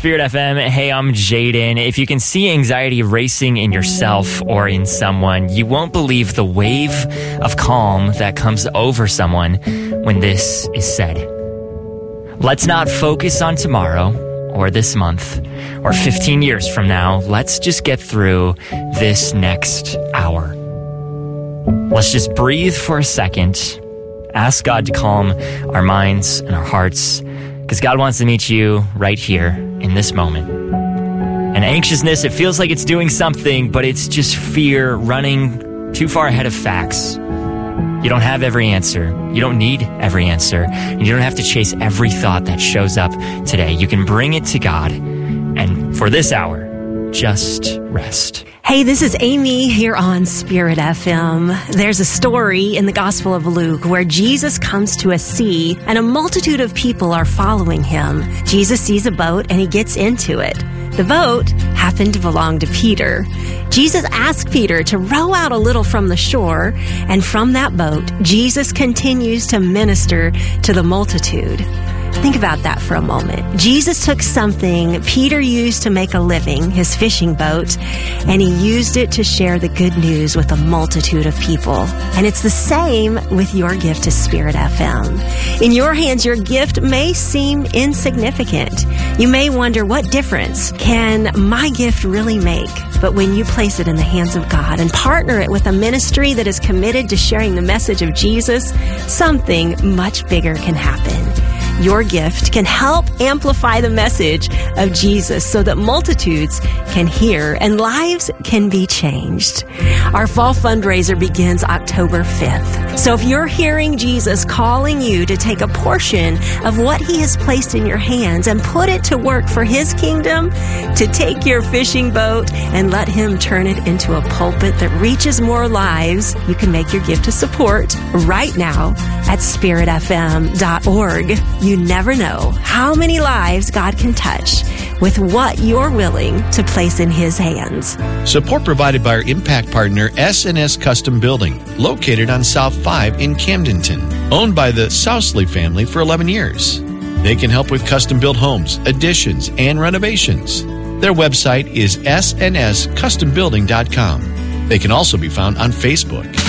Spirit FM. Hey, I'm Jaden. If you can see anxiety racing in yourself or in someone, you won't believe the wave of calm that comes over someone when this is said. Let's not focus on tomorrow or this month or 15 years from now. Let's just get through this next hour. Let's just breathe for a second. Ask God to calm our minds and our hearts, because God wants to meet you right here in this moment. And anxiousness, it feels like it's doing something, but it's just fear running too far ahead of facts. You don't have every answer. You don't need every answer. And you don't have to chase every thought that shows up today. You can bring it to God. And for this hour, just rest. Hey, this is Amy here on Spirit FM. There's a story in the Gospel of Luke where Jesus comes to a sea and a multitude of people are following him. Jesus sees a boat and he gets into it. The boat happened to belong to Peter. Jesus asked Peter to row out a little from the shore, and from that boat, Jesus continues to minister to the multitude. Think about that for a moment. Jesus took something Peter used to make a living, his fishing boat, and he used it to share the good news with a multitude of people. And it's the same with your gift to Spirit FM. In your hands, your gift may seem insignificant. You may wonder, what difference can my gift really make? But when you place it in the hands of God and partner it with a ministry that is committed to sharing the message of Jesus, something much bigger can happen. Your gift can help amplify the message of Jesus so that multitudes can hear and lives can be changed. Our fall fundraiser begins October 5th. So if you're hearing Jesus calling you to take a portion of what he has placed in your hands and put it to work for his kingdom, to take your fishing boat and let him turn it into a pulpit that reaches more lives, you can make your gift to support right now at spiritfm.org. You never know how many lives God can touch with what you're willing to place in his hands. Support provided by our impact partner, S&S Custom Building, located on South 5 in Camdenton, owned by the Sousley family for 11 years. They can help with custom-built homes, additions, and renovations. Their website is snscustombuilding.com. They can also be found on Facebook.